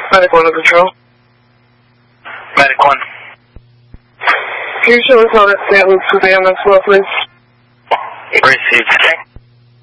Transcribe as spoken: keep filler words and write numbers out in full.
Medic one to control. Medic one. Can you show us how that Saint Luke's with ambulance well, please? Received.